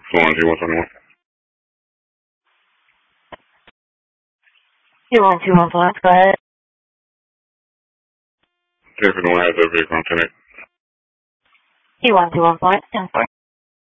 Swansea, what's on the one? You want 215, go ahead. See if anyone has that vehicle on tonight. You want 215, 10